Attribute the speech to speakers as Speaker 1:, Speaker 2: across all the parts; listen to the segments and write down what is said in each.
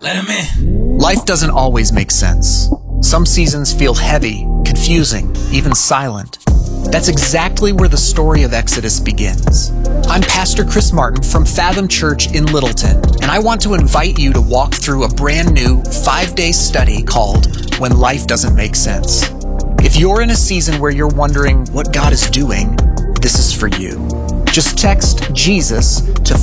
Speaker 1: Let him in.
Speaker 2: Life doesn't always make sense. Some seasons feel heavy, confusing, even silent. That's exactly where the story of Exodus begins. I'm Pastor Chris Martin from Fathom Church in Littleton, and I want to invite you to walk through a brand new 5-day study called When Life Doesn't Make Sense. If you're in a season where you're wondering what God is doing, this is for you. Just text Jesus to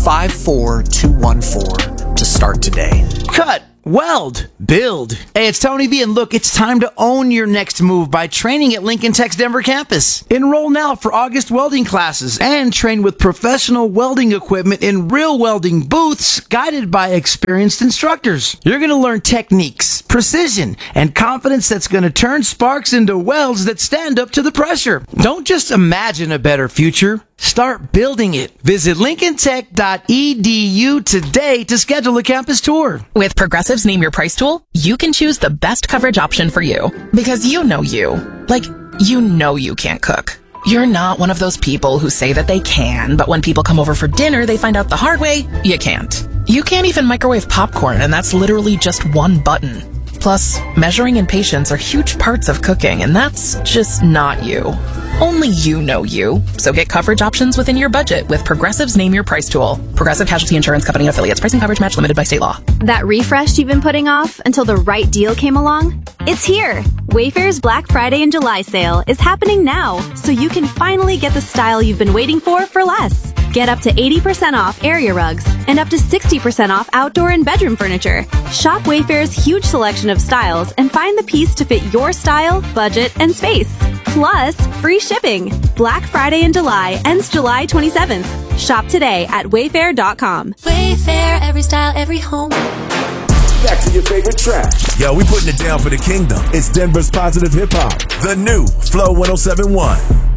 Speaker 2: 54214 to start today.
Speaker 3: Cut, weld, build. Hey, it's Tony V, and look, it's time to own your next move by training at Lincoln Tech's Denver campus. Enroll now for August welding classes and train with professional welding equipment in real welding booths guided by experienced instructors. You're going to learn techniques, precision, and confidence that's going to turn sparks into welds that stand up to the pressure. Don't just imagine a better future. Start building it. Visit lincolntech.edu today to schedule a campus tour.
Speaker 4: With Progressive's Name Your Price tool, you can choose the best coverage option for you. Because you know you. Like, you know you can't cook. You're not one of those people who say that they can, but when people come over for dinner, they find out the hard way, you can't. You can't even microwave popcorn, and that's literally just one button. Plus, measuring and patience are huge parts of cooking, and that's just not you. Only you know you. So get coverage options within your budget with Progressive's Name Your Price tool. Progressive Casualty Insurance Company affiliates. Pricing coverage match limited by state law.
Speaker 5: That refresh you've been putting off until the right deal came along? It's here! Wayfair's Black Friday and July sale is happening now, so you can finally get the style you've been waiting for less. Get up to 80% off area rugs and up to 60% off outdoor and bedroom furniture. Shop Wayfair's huge selection of styles and find the piece to fit your style, budget, and space. Plus, free shipping. Black Friday in July ends July 27th. Shop today at wayfair.com.
Speaker 6: Wayfair, every style, every home.
Speaker 7: Back to your favorite track. Yo, we putting it down for the kingdom. It's Denver's positive hip hop. The new Flow 107.1.